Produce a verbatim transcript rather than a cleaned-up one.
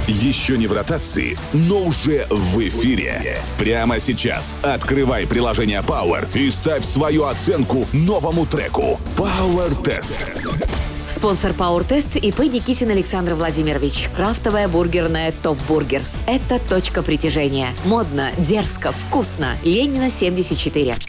Еще не в ротации, но уже в эфире. Прямо сейчас открывай приложение Power и ставь свою оценку новому треку Power Test. Спонсор Power Test ИП Никитин Александр Владимирович. Крафтовая бургерная Топ Бургерс. Это точка притяжения. Модно, дерзко, вкусно. Ленина, семьдесят четыре.